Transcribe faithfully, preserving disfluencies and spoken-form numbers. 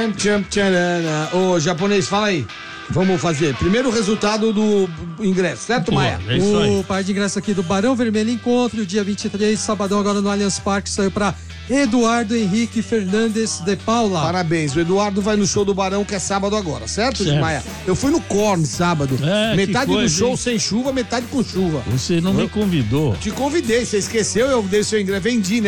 Tcham, tcham, tcharana. Ô, japonês, fala aí. Vamos fazer. Primeiro o resultado do ingresso, certo, Pô, Maia? é isso aí. O par de ingresso aqui do Barão Vermelho Encontro, dia vinte e três, sabadão, agora no Allianz Parque, saiu pra Eduardo Henrique Fernandes de Paula. Parabéns, o Eduardo vai no show do Barão, que é sábado agora, certo, Certo. Maia? Eu fui no Korn sábado. É, metade que coisa, do show hein? sem chuva, metade com chuva. Você não me convidou. Te convidei, você esqueceu, eu dei seu ingresso, vendi, né?